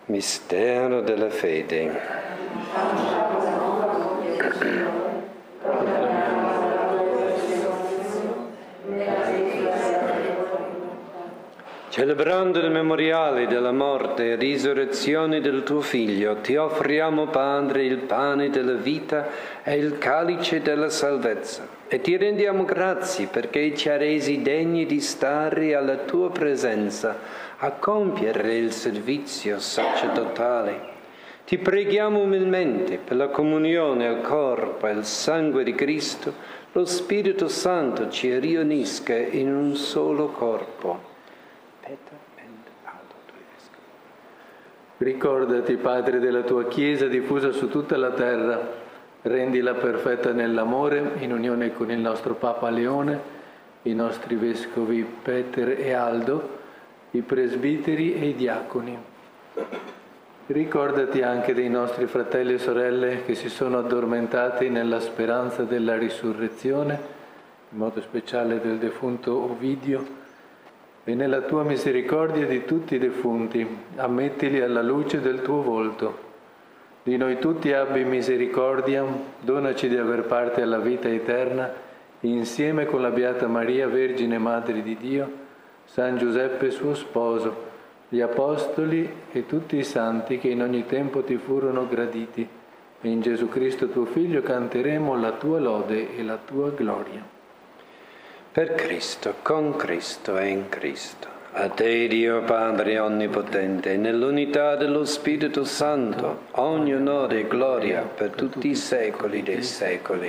Mistero della fede. Celebrando il memoriale della morte e risurrezione del tuo Figlio, ti offriamo, Padre, il pane della vita e il calice della salvezza. E ti rendiamo grazie perché ci ha resi degni di stare alla tua presenza, a compiere il servizio sacerdotale. Ti preghiamo umilmente per la comunione al corpo e al sangue di Cristo, lo Spirito Santo ci riunisca in un solo corpo. Ricordati, Padre, della tua Chiesa diffusa su tutta la terra, rendila perfetta nell'amore, in unione con il nostro Papa Leone, i nostri Vescovi Peter e Aldo, i presbiteri e i diaconi. Ricordati anche dei nostri fratelli e sorelle che si sono addormentati nella speranza della risurrezione, in modo speciale del defunto Ovidio, e nella tua misericordia di tutti i defunti, ammettili alla luce del tuo volto. Di noi tutti abbi misericordia, donaci di aver parte alla vita eterna, insieme con la Beata Maria, Vergine Madre di Dio, San Giuseppe suo sposo, gli Apostoli e tutti i santi che in ogni tempo ti furono graditi. E in Gesù Cristo tuo Figlio canteremo la tua lode e la tua gloria. Per Cristo, con Cristo e in Cristo. A te, Dio Padre Onnipotente, nell'unità dello Spirito Santo, ogni onore e gloria per tutti i secoli dei secoli.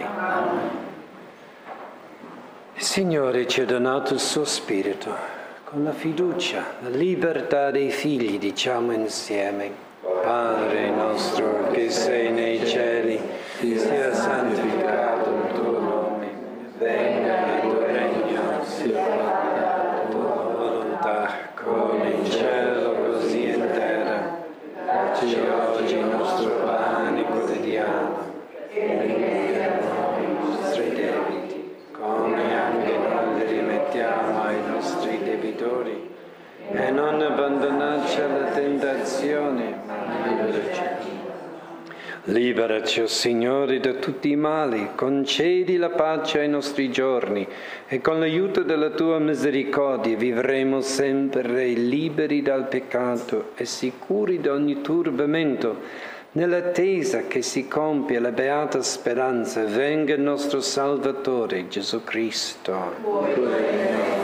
Il Signore ci ha donato il suo Spirito. Con la fiducia, la libertà dei figli, diciamo insieme: Padre nostro che sei nei cieli, sia santificato il tuo nome, venga il tuo regno, sia fatta la tua volontà, come in cielo così in terra. Dacci oggi il nostro pane quotidiano, e rimettiamo i nostri debiti, come anche noi li rimettiamo ai nostri debitori, e non abbandonarci alla tentazione, ma liberaci. Liberaci, o Signore, da tutti i mali, concedi la pace ai nostri giorni, e con l'aiuto della tua misericordia vivremo sempre liberi dal peccato e sicuri da ogni turbamento, nell'attesa che si compia la beata speranza, venga il nostro Salvatore Gesù Cristo.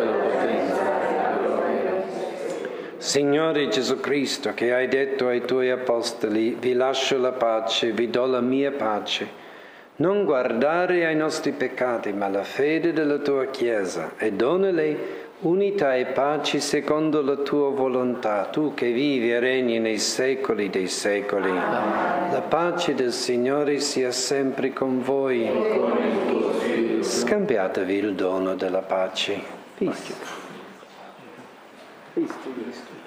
Signore Gesù Cristo, che hai detto ai tuoi apostoli: vi lascio la pace, vi do la mia pace, non guardare ai nostri peccati, ma alla fede della tua Chiesa, e donale unità e pace secondo la tua volontà, tu che vivi e regni nei secoli dei secoli. La pace del Signore sia sempre con voi. Scambiatevi il dono della pace. Peace. Peace to you.